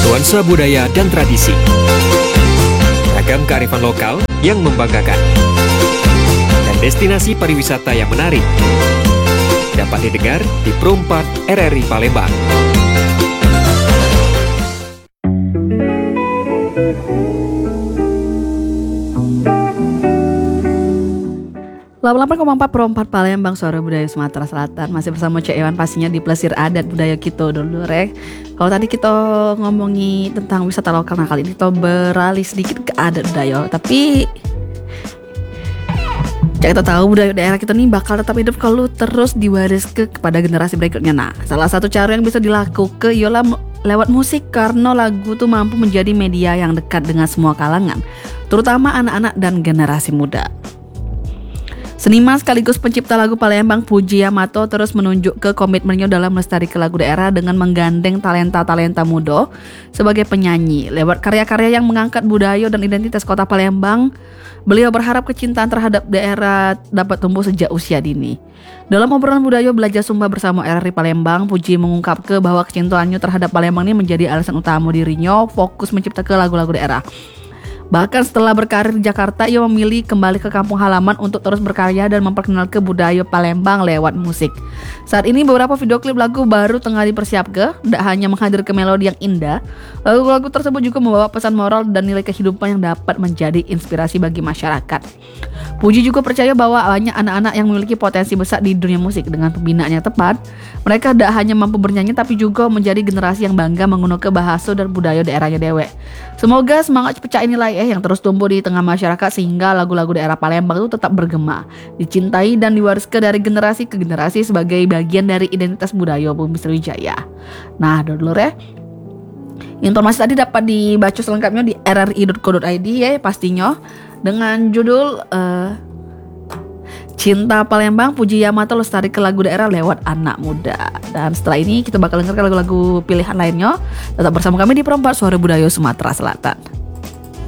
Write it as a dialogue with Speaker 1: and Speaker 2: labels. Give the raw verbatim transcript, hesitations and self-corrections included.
Speaker 1: nuansa budaya dan tradisi, ragam kearifan lokal yang membanggakan, dan destinasi pariwisata yang menarik dapat didengar di Pro empat R R I Palembang.
Speaker 2: delapan puluh delapan koma empat Pro empat Palembang, suara budaya Sumatera Selatan. Masih bersama Cek Ewan pastinya di Plesir Adat Budaya kita dulu rek. Kalau tadi kita ngomongi tentang wisata lokal, nah kali ini kita beralih sedikit ke adat budaya. Tapi Cek kita tahu budaya daerah kita nih bakal tetap hidup kalau terus diwaris ke kepada generasi berikutnya. Nah, salah satu cara yang bisa dilakukan ialah lewat musik, karena lagu tuh mampu menjadi media yang dekat dengan semua kalangan, terutama anak-anak dan generasi muda. Seniman sekaligus pencipta lagu Palembang, Puji Yamato, terus menunjuk ke komitmennya dalam melestarikan lagu daerah dengan menggandeng talenta-talenta muda sebagai penyanyi. Lewat karya-karya yang mengangkat budaya dan identitas kota Palembang, beliau berharap kecintaan terhadap daerah dapat tumbuh sejak usia dini. Dalam obrolan budaya belajar Sumba bersama R R I Palembang, Puji mengungkap ke bahwa kecintaannya terhadap Palembang ini menjadi alasan utama dirinya fokus menciptakan lagu-lagu daerah. Bahkan setelah berkarir di Jakarta, ia memilih kembali ke kampung halaman untuk terus berkarya dan memperkenalkan budaya Palembang lewat musik. Saat ini beberapa video klip lagu baru tengah dipersiapkan, tidak hanya menghadirkan melodi yang indah, lagu-lagu tersebut juga membawa pesan moral dan nilai kehidupan yang dapat menjadi inspirasi bagi masyarakat. Puji juga percaya bahwa banyak anak-anak yang memiliki potensi besar di dunia musik. Dengan pembinaannya tepat, mereka tidak hanya mampu bernyanyi tapi juga menjadi generasi yang bangga menggunakan bahasa dan budaya daerahnya dewek. Semoga semangat pecah nilai eh yang terus tumbuh di tengah masyarakat sehingga lagu-lagu daerah Palembang itu tetap bergema, dicintai dan diwariskan dari generasi ke generasi sebagai bagian dari identitas budaya Bumi Sriwijaya. Nah, dulu ya. Informasi tadi dapat dibaca selengkapnya di r r i dot co dot i d ya pastinya, dengan judul uh, Cinta Palembang, Puji Yamato lestarikan lagu daerah lewat anak muda. Dan setelah ini kita bakal dengarkan lagu-lagu pilihan lainnya. Tetap bersama kami di Pro empat Suara Budaya Sumatera Selatan.